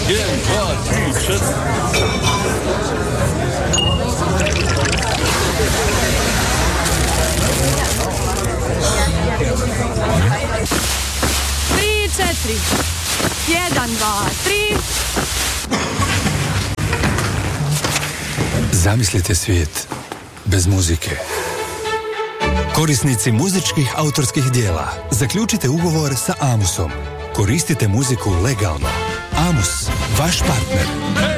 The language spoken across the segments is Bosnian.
1, 2, 3, 4. 1, 2, 3. Zamislite svijet bez muzike. Korisnici muzičkih autorskih dijela, zaključite ugovor sa Amusom. Koristite muziku legalno. Amus, vaš partner.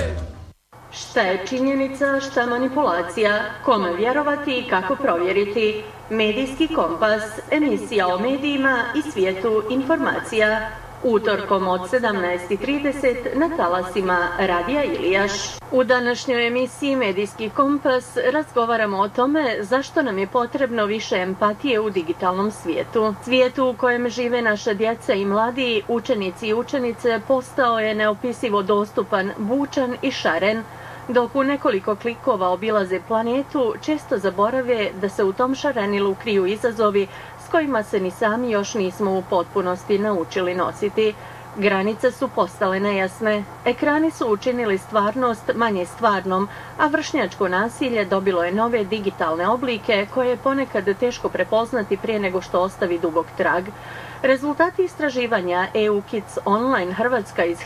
Šta je činjenica, šta manipulacija, kome vjerovati i kako provjeriti? Medijski kompas, emisija o medijima i svijetu informacija. Utorkom od 17:30 na talasima Radija Ilijaš. U današnjoj emisiji Medijski kompas razgovaramo o tome zašto nam je potrebno više empatije u digitalnom svijetu. Svijetu u kojem žive naša djeca i mladi, učenici i učenice, postao je neopisivo dostupan, bučan i šaren. Dok u nekoliko klikova obilaze planetu, često zaborave da se u tom šarenilu kriju izazovi s kojima se ni sami još nismo u potpunosti naučili nositi. Granice su postale nejasne, ekrani su učinili stvarnost manje stvarnom, a vršnjačko nasilje dobilo je nove digitalne oblike koje je ponekad teško prepoznati prije nego što ostavi dubok trag. Rezultati istraživanja EU Kids Online Hrvatska iz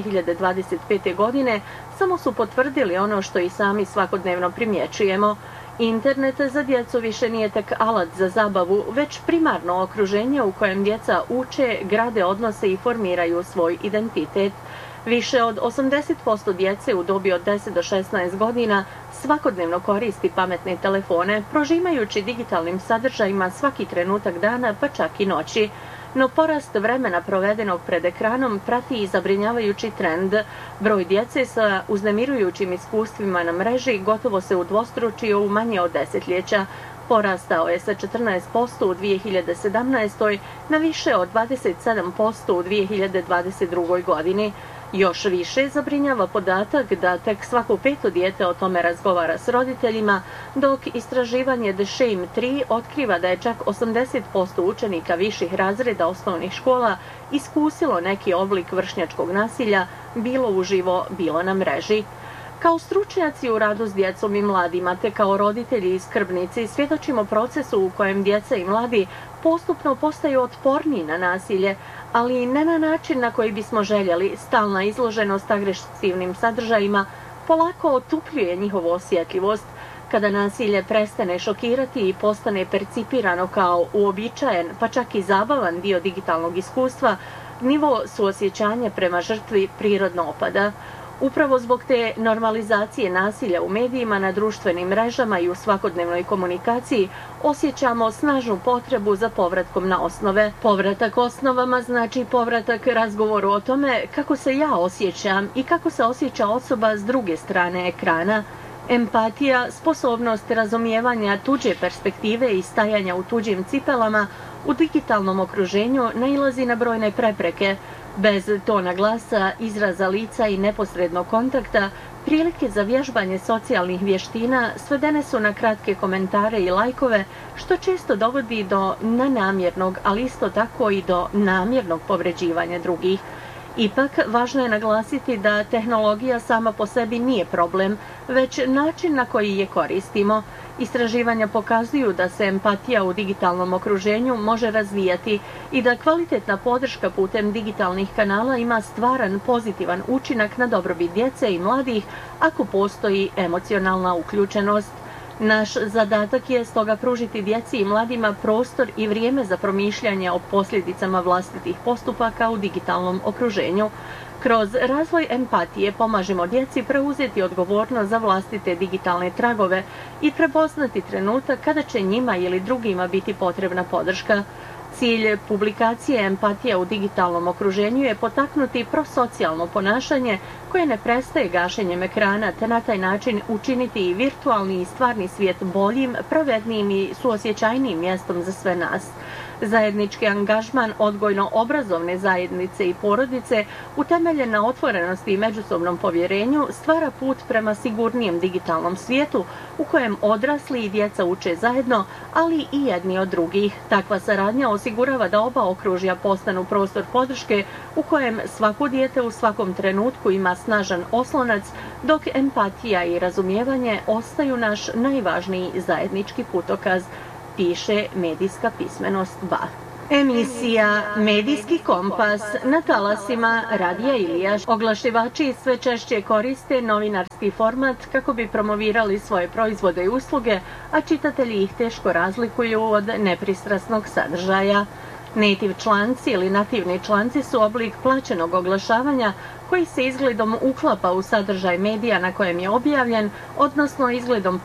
2025. godine samo su potvrdili ono što i sami svakodnevno primjećujemo. Internet za djecu više nije tek alat za zabavu, već primarno okruženje u kojem djeca uče, grade odnose i formiraju svoj identitet. Više od 80% djece u dobi od 10 do 16 godina svakodnevno koristi pametne telefone, prožimajući digitalnim sadržajima svaki trenutak dana, pa čak i noći. No porast vremena provedenog pred ekranom prati i zabrinjavajući trend. Broj djece sa uznemirujućim iskustvima na mreži gotovo se udvostručio u manje od desetljeća. Porastao je sa 14% u 2017. na više od 27% u 2022. godini. Još više zabrinjava podatak da tek svako 5. dijete o tome razgovara s roditeljima, dok istraživanje The Shame 3 otkriva da je čak 80% učenika viših razreda osnovnih škola iskusilo neki oblik vršnjačkog nasilja, bilo uživo, bilo na mreži. Kao stručnjaci u radu s djecom i mladima, te kao roditelji i skrbnici, svjedočimo procesu u kojem djeca i mladi postupno postaju otporniji na nasilje, ali ne na način na koji bismo željeli. Stalna izloženost agresivnim sadržajima polako otupljuje njihovu osjetljivost. Kada nasilje prestane šokirati i postane percipirano kao uobičajen, pa čak i zabavan dio digitalnog iskustva, nivo suosjećanja prema žrtvi prirodno opada. Upravo zbog te normalizacije nasilja u medijima, na društvenim mrežama i u svakodnevnoj komunikaciji osjećamo snažnu potrebu za povratkom na osnove. Povratak osnovama znači povratak razgovoru o tome kako se ja osjećam i kako se osjeća osoba s druge strane ekrana. Empatija, sposobnost razumijevanja tuđe perspektive i stajanja u tuđim cipelama u digitalnom okruženju nailazi na brojne prepreke. Bez tona glasa, izraza lica i neposrednog kontakta, prilike za vježbanje socijalnih vještina svedene su na kratke komentare i lajkove, što često dovodi do nenamjernog, ali isto tako i do namjernog povređivanja drugih. Ipak, važno je naglasiti da tehnologija sama po sebi nije problem, već način na koji je koristimo. Istraživanja pokazuju da se empatija u digitalnom okruženju može razvijati i da kvalitetna podrška putem digitalnih kanala ima stvaran pozitivan učinak na dobrobit djece i mladih ako postoji emocionalna uključenost. Naš zadatak je stoga pružiti djeci i mladima prostor i vrijeme za promišljanje o posljedicama vlastitih postupaka u digitalnom okruženju. Kroz razvoj empatije pomažemo djeci preuzeti odgovornost za vlastite digitalne tragove i prepoznati trenutak kada će njima ili drugima biti potrebna podrška. Cilj publikacije Empatija u digitalnom okruženju je potaknuti prosocijalno ponašanje koje ne prestaje gašenjem ekrana, te na taj način učiniti i virtualni i stvarni svijet boljim, pravednijim i suosjećajnijim mjestom za sve nas. Zajednički angažman odgojno-obrazovne zajednice i porodice, utemeljen na otvorenosti i međusobnom povjerenju, stvara put prema sigurnijem digitalnom svijetu u kojem odrasli i djeca uče zajedno, ali i jedni od drugih. Takva saradnja osigurava da oba okružja postanu prostor podrške u kojem svako dijete u svakom trenutku ima snažan oslonac, dok empatija i razumijevanje ostaju naš najvažniji zajednički putokaz, piše Medijska pismenost BA. Emisija Medijski kompas na talasima Radija Ilijaš. Oglašivači sve češće koriste novinarski format kako bi promovirali svoje proizvode i usluge, a čitatelji ih teško razlikuju od nepristrasnog sadržaja. Native članci ili nativni članci su oblik plaćenog oglašavanja koji se izgledom uklapa u sadržaj medija na kojem je objavljen, odnosno izgledom